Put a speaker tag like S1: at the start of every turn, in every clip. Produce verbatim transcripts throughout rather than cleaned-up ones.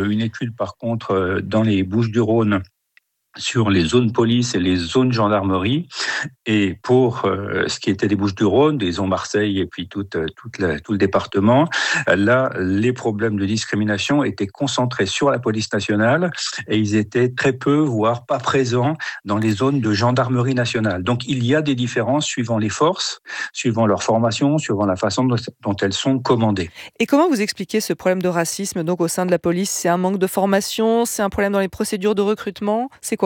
S1: une étude, par contre, dans les Bouches-du-Rhône, sur les zones police et les zones gendarmerie. Et pour euh, ce qui était des Bouches-du-Rhône, des zones Marseille et puis toute, toute la, tout le département, là, les problèmes de discrimination étaient concentrés sur la police nationale et ils étaient très peu, voire pas présents dans les zones de gendarmerie nationale. Donc, il y a des différences suivant les forces, suivant leur formation, suivant la façon dont, dont elles sont commandées.
S2: Et comment vous expliquez ce problème de racisme donc, au sein de la police ? C'est un manque de formation ? C'est un problème dans les procédures de recrutement ? C'est quoi ?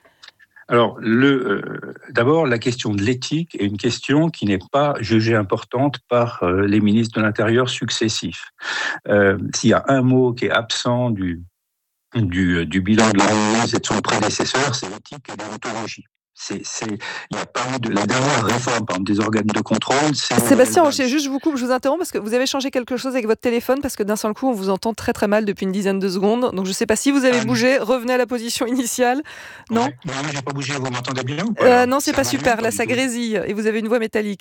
S1: Alors, le, euh, d'abord, la question de l'éthique est une question qui n'est pas jugée importante par euh, les ministres de l'Intérieur successifs. Euh, s'il y a un mot qui est absent du, du, du bilan de la Réunion et de son prédécesseur, c'est l'éthique et la déontologie. C'est, c'est, il n'y a pas eu de la dernière réforme, par exemple, des organes de contrôle. C'est
S2: Sébastien Rocher, juste je vous coupe, je vous interromps parce que vous avez changé quelque chose avec votre téléphone parce que d'un seul coup on vous entend très très mal depuis une dizaine de secondes. Donc je ne sais pas si vous avez ah, bougé, revenez à la position initiale. Non,
S1: ouais, non, j'ai pas bougé. Vous m'entendez bien ou pas
S2: euh, Non, c'est ça pas super. Là, ça grésille et vous avez une voix métallique.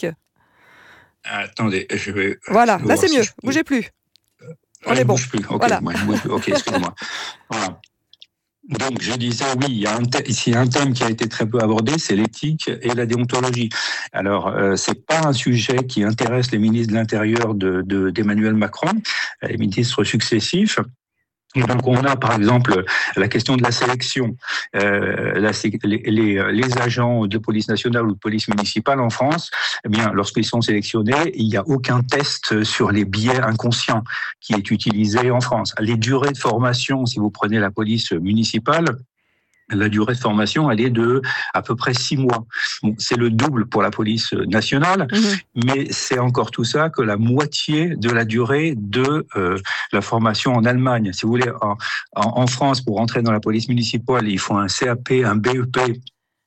S1: Attendez, je vais.
S2: Voilà,
S1: je
S2: là c'est mieux.
S1: Si
S2: Bougez plus.
S1: Euh,
S2: on
S1: je
S2: est bon.
S1: Bouge plus. Ok,
S2: voilà.
S1: moi, je bouge plus. Ok, excusez-moi. Voilà. Donc, je disais, oui, il y a un thème, ici un thème qui a été très peu abordé, c'est l'éthique et la déontologie. Alors, euh, c'est pas un sujet qui intéresse les ministres de l'Intérieur de, de, d'Emmanuel Macron, les ministres successifs. Et donc, on a, par exemple, la question de la sélection. Euh, la, les, les, les agents de police nationale ou de police municipale en France, eh bien, lorsqu'ils sont sélectionnés, il n'y a aucun test sur les biais inconscients qui est utilisé en France. Les durées de formation, si vous prenez la police municipale, la durée de formation, elle est de à peu près six mois. Bon, c'est le double pour la police nationale, mmh. mais c'est encore tout ça que la moitié de la durée de euh, la formation en Allemagne. Si vous voulez, en, en, en France, pour entrer dans la police municipale, il faut un C A P, un B E P,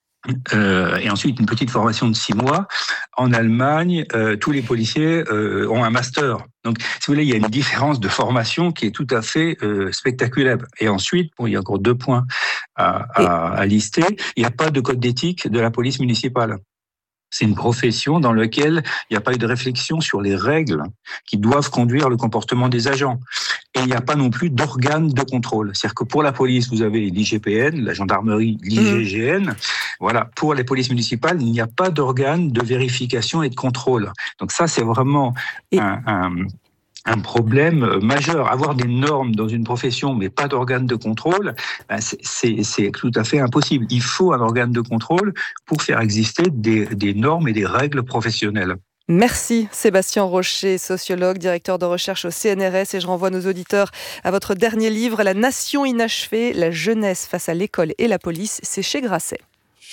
S1: Euh, et ensuite une petite formation de six mois. En Allemagne, euh, tous les policiers euh, ont un master. Donc, si vous voulez, il y a une différence de formation qui est tout à fait euh, spectaculaire. Et ensuite, bon, il y a encore deux points à, à, à lister. Il n'y a pas de code d'éthique de la police municipale. C'est une profession dans laquelle il n'y a pas eu de réflexion sur les règles qui doivent conduire le comportement des agents. Et il n'y a pas non plus d'organes de contrôle. C'est-à-dire que pour la police, vous avez l'I G P N, la gendarmerie, l'I G G N. Mmh. Voilà. Pour les polices municipales, il n'y a pas d'organes de vérification et de contrôle. Donc ça, c'est vraiment et... un... un un problème majeur. Avoir des normes dans une profession, mais pas d'organes de contrôle, ben c'est, c'est, c'est tout à fait impossible. Il faut un organe de contrôle pour faire exister des, des normes et des règles professionnelles.
S2: Merci Sébastien Rocher, sociologue, directeur de recherche au C N R S, et je renvoie nos auditeurs à votre dernier livre, La Nation inachevée, la jeunesse face à l'école et la police, c'est chez Grasset.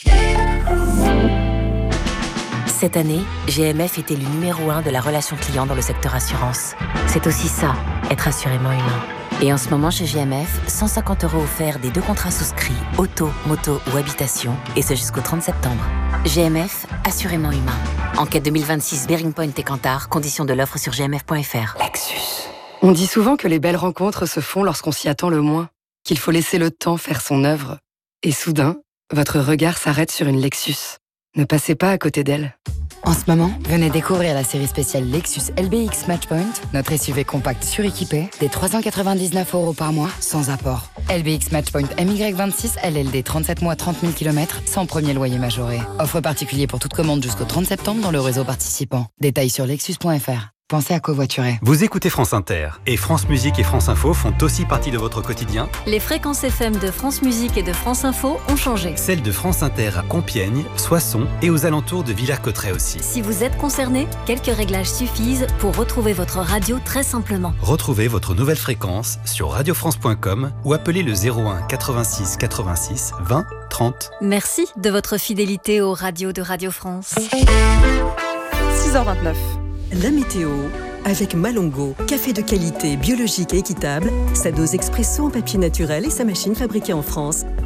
S3: Cette année, G M F était le numéro un de la relation client dans le secteur assurance. C'est aussi ça, être assurément humain. Et en ce moment, chez G M F, cent cinquante euros offerts des deux contrats souscrits, auto, moto ou habitation, et ce jusqu'au trente septembre. G M F, assurément humain. Enquête deux mille vingt-six, Bearing Point et Kantar, conditions de l'offre sur g m f point f r.
S4: Lexus. On dit souvent que les belles rencontres se font lorsqu'on s'y attend le moins, qu'il faut laisser le temps faire son œuvre. Et soudain, votre regard s'arrête sur une Lexus. Ne passez pas à côté d'elle.
S5: En ce moment, venez découvrir la série spéciale Lexus L B X Matchpoint, notre S U V compact suréquipé, des trois cent quatre-vingt-dix-neuf euros par mois, sans apport. L B X Matchpoint M Y vingt-six, L L D trente-sept mois, trente mille kilomètres, sans premier loyer majoré. Offre particulier pour toute commande jusqu'au trente septembre dans le réseau participant. Détails sur lexus point f r. Pensez à covoiturer.
S6: Vous écoutez France Inter et France Musique et France Info font aussi partie de votre quotidien.
S7: Les fréquences F M de France Musique et de France Info ont changé.
S6: Celles de France Inter à Compiègne, Soissons et aux alentours de Villers-Cotterêts aussi.
S7: Si vous êtes concerné, quelques réglages suffisent pour retrouver votre radio très simplement.
S6: Retrouvez votre nouvelle fréquence sur radio france point com ou appelez le zéro un quatre-vingt-six quatre-vingt-six vingt trente.
S7: Merci de votre fidélité aux radios de Radio France.
S2: six heures vingt-neuf.
S8: La météo avec Malongo, café de qualité biologique et équitable, sa dose expresso en papier naturel et sa machine fabriquée en France.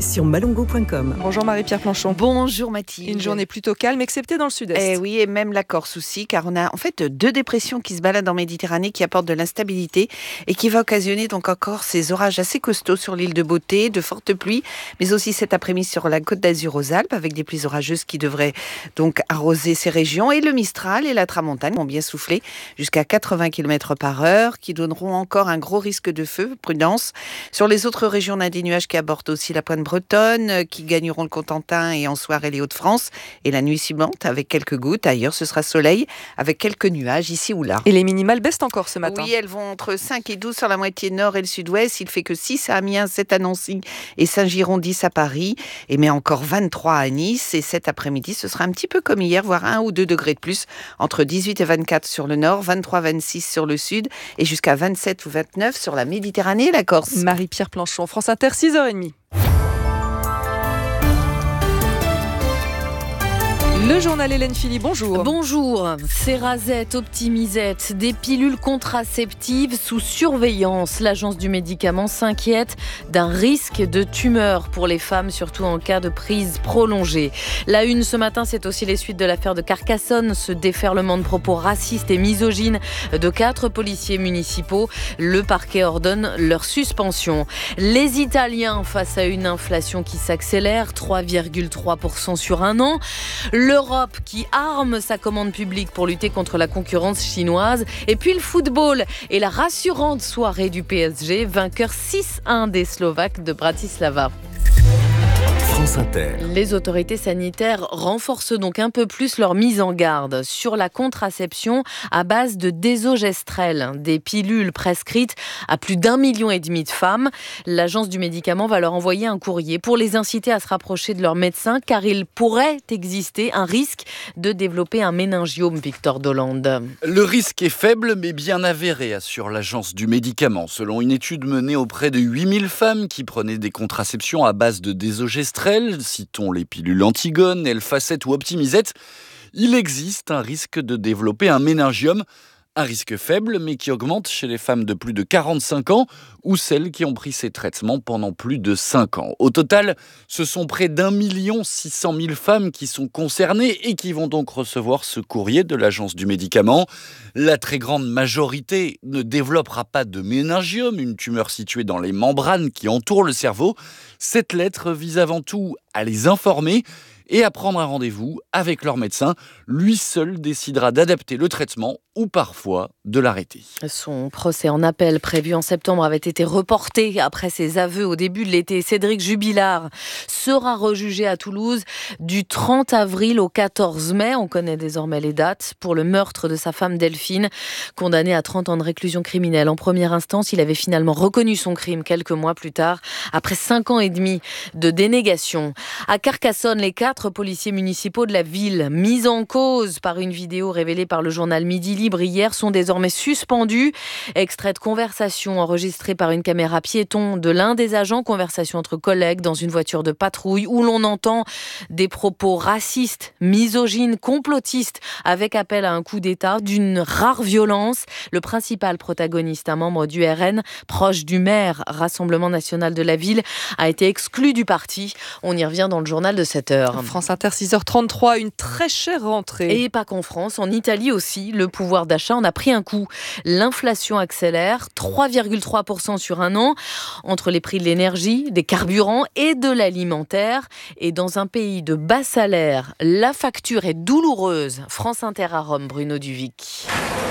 S8: sur malongo point com.
S2: Bonjour Marie-Pierre Planchon.
S9: Bonjour Mathilde.
S2: Une journée plutôt calme, excepté dans le sud-est.
S9: Eh oui, et même la Corse aussi, car on a en fait deux dépressions qui se baladent en Méditerranée, qui apportent de l'instabilité et qui va occasionner donc encore ces orages assez costauds sur l'île de Beauté, de fortes pluies, mais aussi cet après-midi sur la Côte d'Azur aux Alpes, avec des pluies orageuses qui devraient donc arroser ces régions. Et le Mistral et la Tramontane vont bien souffler jusqu'à quatre-vingts kilomètres par heure, qui donneront encore un gros risque de feu. Prudence. Sur les autres régions, on a des nuages qui abordent aussi la pointe bretonne, qui gagneront le Cotentin et en soirée les Hauts-de-France. Et la nuit ciblante avec quelques gouttes. Ailleurs, ce sera soleil avec quelques nuages ici ou là.
S2: Et les minimales baissent encore ce matin.
S9: Oui, elles vont entre cinq et douze sur la moitié nord et le sud-ouest. Il fait que six à Amiens, sept à Nancy et Saint-Giron, dix à Paris. Et mais encore vingt-trois à Nice. Et cet après-midi, ce sera un petit peu comme hier, voire un ou deux degrés de plus. Entre dix-huit et vingt-quatre sur le nord, vingt-trois à vingt-six sur le sud et jusqu'à vingt-sept ou vingt-neuf sur la Méditerranée et la Corse.
S2: Marie-Pierre Planchon, France Inter, six heures trente. Le journal Hélène Philly, bonjour.
S10: Bonjour. Cerazette, Optimizette, des pilules contraceptives sous surveillance. L'agence du médicament s'inquiète d'un risque de tumeur pour les femmes, surtout en cas de prise prolongée. La une ce matin, c'est aussi les suites de l'affaire de Carcassonne, ce déferlement de propos racistes et misogynes de quatre policiers municipaux. Le parquet ordonne leur suspension. Les Italiens face à une inflation qui s'accélère, trois virgule trois pour cent sur un an. Le L'Europe qui arme sa commande publique pour lutter contre la concurrence chinoise. Et puis le football et la rassurante soirée du P S G, vainqueur six à un des Slovaques de Bratislava.
S11: France Inter.
S10: Les autorités sanitaires renforcent donc un peu plus leur mise en garde sur la contraception à base de désogestrel, des pilules prescrites à plus d'un million et demi de femmes. L'agence du médicament va leur envoyer un courrier pour les inciter à se rapprocher de leur médecin, car il pourrait exister un risque de développer un méningiome, Victor Dolande.
S12: Le risque est faible mais bien avéré, assure l'agence du médicament. Selon une étude menée auprès de huit mille femmes qui prenaient des contraceptions à base de désogestrel, citons les pilules Antigone, Elfacet ou Optimizette, il existe un risque de développer un méningiome, un risque faible mais qui augmente chez les femmes de plus de quarante-cinq ans ou celles qui ont pris ces traitements pendant plus de cinq ans. Au total, ce sont près d'un million six cent mille femmes qui sont concernées et qui vont donc recevoir ce courrier de l'agence du médicament. La très grande majorité ne développera pas de méningiome, une tumeur située dans les membranes qui entourent le cerveau. Cette lettre vise avant tout à les informer et à prendre un rendez-vous avec leur médecin. Lui seul décidera d'adapter le traitement ou parfois de l'arrêter.
S10: Son procès en appel prévu en septembre avait été reporté après ses aveux au début de l'été. Cédric Jubilard sera rejugé à Toulouse du trente avril au quatorze mai. On connaît désormais les dates pour le meurtre de sa femme Delphine, condamné à trente ans de réclusion criminelle. En première instance, il avait finalement reconnu son crime quelques mois plus tard, après cinq ans et demi de dénégation. À Carcassonne, les quatre policiers municipaux de la ville, mis en cause par une vidéo révélée par le journal Midi Libre hier, sont désormais suspendus. Extrait de conversation enregistrée par une caméra piéton de l'un des agents, conversation entre collègues dans une voiture de patrouille où l'on entend des propos racistes, misogynes, complotistes, avec appel à un coup d'État d'une rare violence. Le principal protagoniste, un membre du R N, proche du maire, Rassemblement national de la ville, a été exclu du parti. On y revient dans le journal de sept heures.
S2: France Inter, six heures trente-trois, une très chère rentrée.
S10: Et pas qu'en France, en Italie aussi, le pouvoir d'achat en a pris un coup. L'inflation accélère, trois virgule trois pour cent sur un an, entre les prix de l'énergie, des carburants et de l'alimentaire. Et dans un pays de bas salaire, la facture est douloureuse. France Inter à Rome, Bruno Duvic.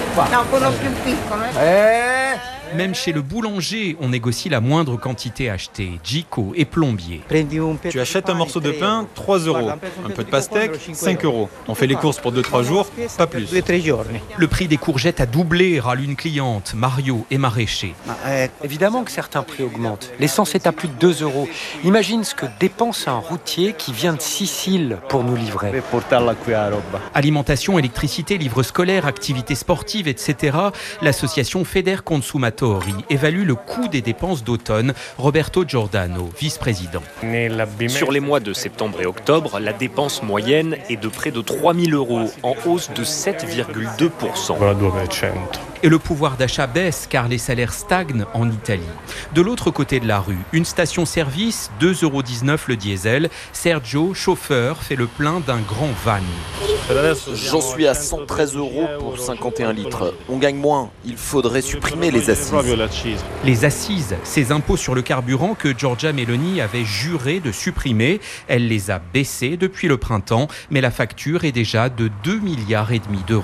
S13: Même chez le boulanger, on négocie la moindre quantité achetée. Gico et plombier.
S14: Tu achètes un morceau de pain, trois euros. Un peu de pastèque, cinq euros. On fait les courses pour deux trois jours, pas plus.
S13: Le prix des courgettes a doublé, râle une cliente, Mario est maraîcher.
S15: Évidemment que certains prix augmentent. L'essence est à plus de deux euros. Imagine ce que dépense un routier qui vient de Sicile pour nous livrer.
S13: Alimentation, électricité, livres scolaires, activités sportives, et cetera. L'association Federconsumatori évalue le coût des dépenses d'automne. Roberto Giordano, vice-président.
S16: Sur les mois de septembre et octobre, la dépense moyenne est de près de trois mille euros, en hausse de sept virgule deux pour cent.
S13: Et le pouvoir d'achat baisse car les salaires stagnent en Italie. De l'autre côté de la rue, une station-service, deux euros dix-neuf le diesel. Sergio, chauffeur, fait le plein d'un grand van.
S17: J'en suis à cent treize euros pour cinquante et un litres. On gagne moins. Il faudrait supprimer les assises.
S13: Les assises, ces impôts sur le carburant que Giorgia Meloni avait juré de supprimer. Elle les a baissés depuis le printemps, mais la facture est déjà de deux milliards et demi d'euros.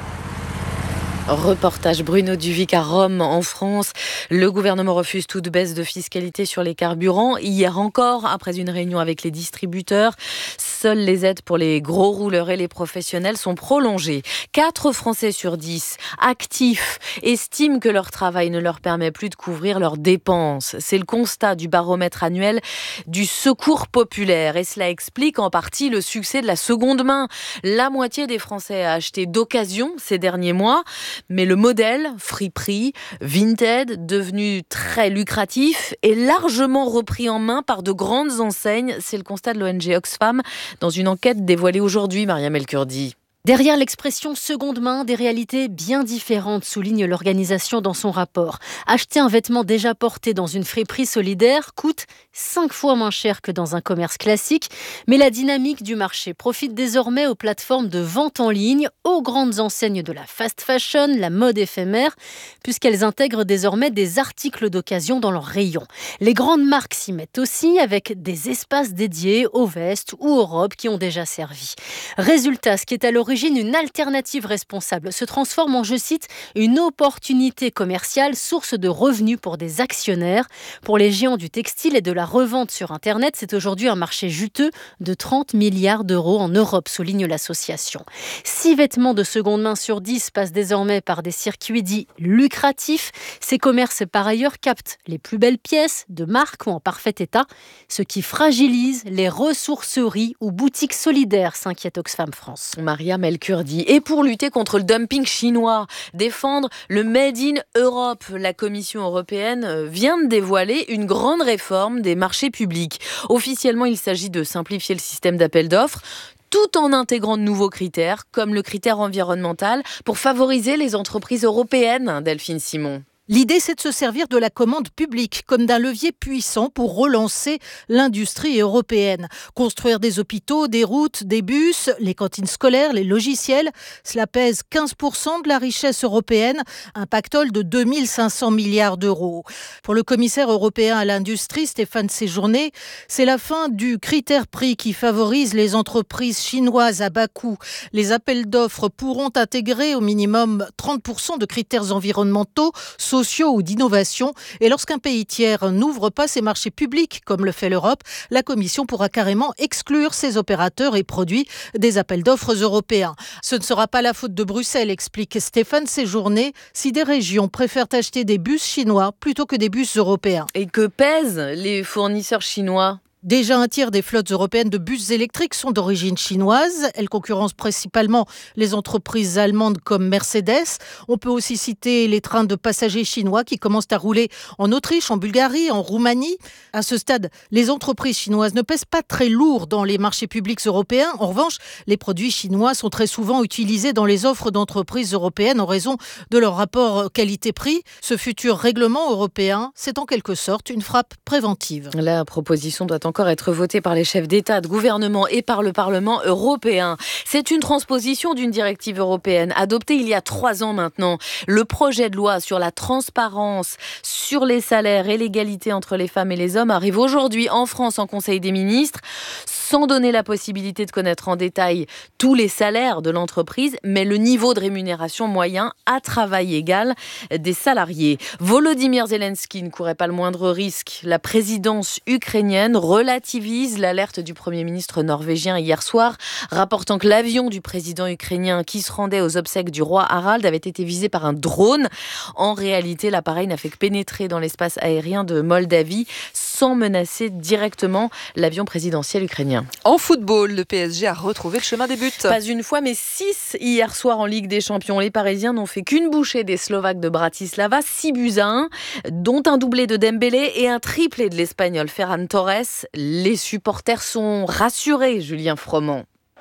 S10: Reportage Bruno Duvic à Rome, en France. Le gouvernement refuse toute baisse de fiscalité sur les carburants. Hier encore, après une réunion avec les distributeurs, seules les aides pour les gros rouleurs et les professionnels sont prolongées. quatre Français sur dix, actifs, estiment que leur travail ne leur permet plus de couvrir leurs dépenses. C'est le constat du baromètre annuel du Secours populaire. Et cela explique en partie le succès de la seconde main. La moitié des Français a acheté d'occasion ces derniers mois. Mais le modèle, friperie, Vinted, devenu très lucratif, est largement repris en main par de grandes enseignes. C'est le constat de l'O N G Oxfam dans une enquête dévoilée aujourd'hui, Mariam El Kurdi.
S18: Derrière l'expression seconde main, des réalités bien différentes, souligne l'organisation dans son rapport. Acheter un vêtement déjà porté dans une friperie solidaire coûte cinq fois moins cher que dans un commerce classique, mais la dynamique du marché profite désormais aux plateformes de vente en ligne, aux grandes enseignes de la fast fashion, la mode éphémère, puisqu'elles intègrent désormais des articles d'occasion dans leurs rayons. Les grandes marques s'y mettent aussi avec des espaces dédiés aux vestes ou aux robes qui ont déjà servi. Résultat, ce qui est à l'origine une alternative responsable se transforme en, je cite, une opportunité commerciale, source de revenus pour des actionnaires. Pour les géants du textile et de la revente sur Internet, c'est aujourd'hui un marché juteux de trente milliards d'euros en Europe, souligne l'association. Six vêtements de seconde main sur dix passent désormais par des circuits dits lucratifs. Ces commerces, par ailleurs, captent les plus belles pièces de marque ou en parfait état, ce qui fragilise les ressourceries ou boutiques solidaires, s'inquiète Oxfam France.
S10: Mariam El Kurdi. Et pour lutter contre le dumping chinois, défendre le Made in Europe, la Commission européenne vient de dévoiler une grande réforme des marchés publics. Officiellement, il s'agit de simplifier le système d'appel d'offres, tout en intégrant de nouveaux critères, comme le critère environnemental, pour favoriser les entreprises européennes, Delphine Simon.
S19: L'idée, c'est de se servir de la commande publique comme d'un levier puissant pour relancer l'industrie européenne. Construire des hôpitaux, des routes, des bus, les cantines scolaires, les logiciels, cela pèse quinze pour cent de la richesse européenne, un pactole de deux mille cinq cents milliards d'euros. Pour le commissaire européen à l'industrie, Stéphane Séjourné, c'est la fin du critère prix qui favorise les entreprises chinoises à bas coût. Les appels d'offres pourront intégrer au minimum trente pour cent de critères environnementaux, sociaux ou d'innovation. Et lorsqu'un pays tiers n'ouvre pas ses marchés publics, comme le fait l'Europe, la Commission pourra carrément exclure ses opérateurs et produits des appels d'offres européens. Ce ne sera pas la faute de Bruxelles, explique Stéphane Séjourné, si des régions préfèrent acheter des bus chinois plutôt que des bus européens.
S10: Et que pèsent les fournisseurs chinois ?
S19: Déjà un tiers des flottes européennes de bus électriques sont d'origine chinoise. Elles concurrencent principalement les entreprises allemandes comme Mercedes. On peut aussi citer les trains de passagers chinois qui commencent à rouler en Autriche, en Bulgarie, en Roumanie. À ce stade, les entreprises chinoises ne pèsent pas très lourd dans les marchés publics européens. En revanche, les produits chinois sont très souvent utilisés dans les offres d'entreprises européennes en raison de leur rapport qualité-prix. Ce futur règlement européen, c'est en quelque sorte une frappe préventive.
S10: La proposition doit encore être votée par les chefs d'État, de gouvernement et par le Parlement européen. C'est une transposition d'une directive européenne adoptée il y a trois ans maintenant. Le projet de loi sur la transparence, sur les salaires et l'égalité entre les femmes et les hommes arrive aujourd'hui en France en Conseil des ministres, sans donner la possibilité de connaître en détail tous les salaires de l'entreprise, mais le niveau de rémunération moyen à travail égal des salariés. Volodymyr Zelensky ne courait pas le moindre risque. La présidence ukrainienne relativise l'alerte du Premier ministre norvégien hier soir, rapportant que l'avion du président ukrainien qui se rendait aux obsèques du roi Harald avait été visé par un drone. En réalité, l'appareil n'a fait que pénétrer dans l'espace aérien de Moldavie sans menacer directement l'avion présidentiel ukrainien.
S2: En football, le P S G a retrouvé le chemin des buts.
S10: Pas une fois, mais six hier soir en Ligue des Champions. Les Parisiens n'ont fait qu'une bouchée des Slovaques de Bratislava, six buts à un, dont un doublé de Dembélé et un triplé de l'Espagnol Ferran Torres. Les supporters sont rassurés, Julien Froment.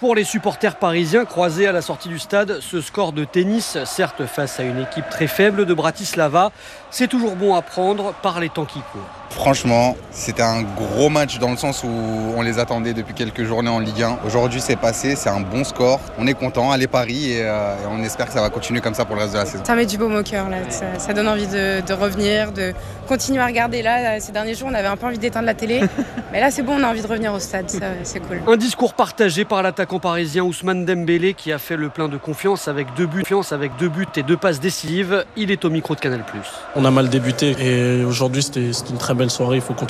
S20: Pour les supporters parisiens croisés à la sortie du stade, ce score de tennis, certes face à une équipe très faible de Bratislava, c'est toujours bon à prendre par les temps qui courent.
S21: Franchement, c'était un gros match dans le sens où on les attendait depuis quelques journées en Ligue un. Aujourd'hui, c'est passé, c'est un bon score. On est content, allez Paris et, euh, et on espère que ça va continuer comme ça pour le reste de la saison.
S22: Ça met du baume au cœur, là. Ça, ça donne envie de, de revenir, de continuer à regarder. Là, ces derniers jours, on avait un peu envie d'éteindre la télé. Mais là, c'est bon, on a envie de revenir au stade, ça, c'est cool.
S20: Un discours partagé par l'attaquant parisien Ousmane Dembélé qui a fait le plein de confiance avec deux buts, avec deux buts et deux passes décisives. Il est au micro de Canal plus.
S23: On a mal débuté et aujourd'hui, c'était, c'était une très belle soirée. Il faut continuer.